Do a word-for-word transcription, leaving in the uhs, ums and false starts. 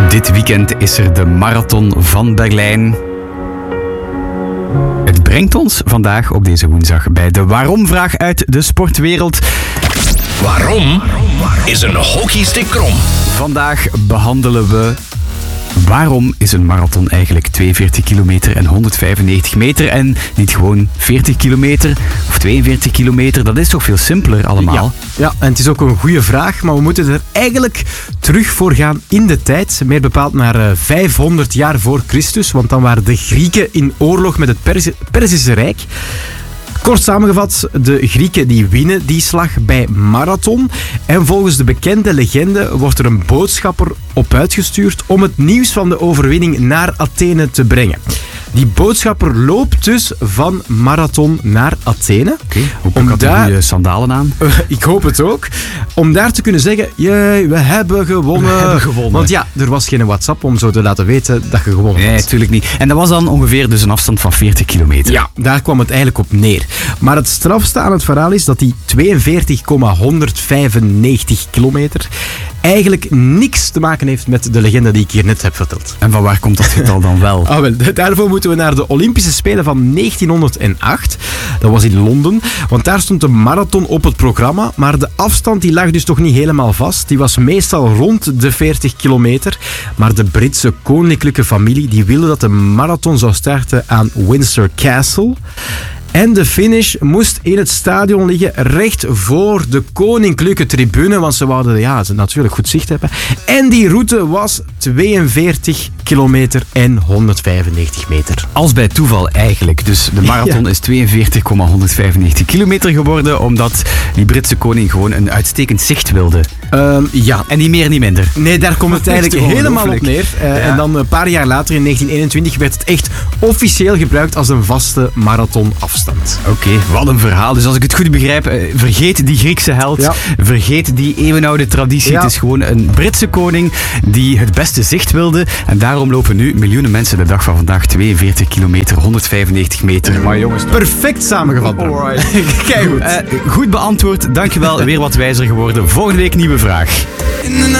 Dit weekend is er de Marathon van Berlijn. Het brengt ons vandaag op deze woensdag bij de waarom-vraag uit de sportwereld. Waarom is een hockeystick krom? Vandaag behandelen we... Waarom is een marathon eigenlijk tweeënveertig kilometer en honderdvijfennegentig meter en niet gewoon veertig kilometer of tweeënveertig kilometer? Dat is toch veel simpeler allemaal? Ja, ja, en het is ook een goede vraag, maar we moeten er eigenlijk terug voor gaan in de tijd. Meer bepaald naar uh, vijfhonderd jaar voor Christus, want dan waren de Grieken in oorlog met het Persi- Perzische Rijk. Kort samengevat, de Grieken die winnen die slag bij Marathon. En volgens de bekende legende wordt er een boodschapper op uitgestuurd om het nieuws van de overwinning naar Athene te brengen. Die boodschapper loopt dus van Marathon naar Athene. Oké, okay. Om daar goede sandalen aan. Uh, ik hoop het ook. Om daar te kunnen zeggen, jee, we hebben gewonnen. We hebben gewonnen. Want ja, er was geen WhatsApp om zo te laten weten dat je gewonnen had. Nee, natuurlijk niet. En dat was dan ongeveer dus een afstand van veertig kilometer. Ja, daar kwam het eigenlijk op neer. Maar het strafste aan het verhaal is dat die tweeënveertig komma honderdvijfennegentig kilometer eigenlijk niks te maken heeft met de legende die ik hier net heb verteld. En van waar komt dat getal dan wel? Ah, wel, daarvoor moeten we naar de Olympische Spelen van negentienhonderdacht. Dat was in Londen, want daar stond de marathon op het programma, maar de afstand die lag dus toch niet helemaal vast. Die was meestal rond de veertig kilometer, maar de Britse koninklijke familie die wilde dat de marathon zou starten aan Windsor Castle. En de finish moest in het stadion liggen, recht voor de koninklijke tribune, want ze wouden ja, ze natuurlijk goed zicht hebben. En die route was tweeënveertig kilometer en honderdvijfennegentig meter. Als bij toeval eigenlijk. Dus de marathon ja. is tweeënveertig komma honderdvijfennegentig kilometer geworden, omdat die Britse koning gewoon een uitstekend zicht wilde. Um, ja. En niet meer, niet minder. Nee, daar komt het eigenlijk helemaal op neer. Uh, ja. En dan een paar jaar later, in negentien eenentwintig, werd het echt officieel gebruikt als een vaste marathonafstand. Oké, okay, wat een verhaal. Dus als ik het goed begrijp, vergeet die Griekse held, ja. vergeet die eeuwenoude traditie. Ja. Het is gewoon een Britse koning die het beste zicht wilde. En daarom lopen nu miljoenen mensen de dag van vandaag tweeënveertig kilometer, honderdvijfennegentig meter. Maar jongens, perfect samengevat. Kijk goed. Uh, goed beantwoord, dankjewel. Weer wat wijzer geworden. Volgende week nieuwe vraag.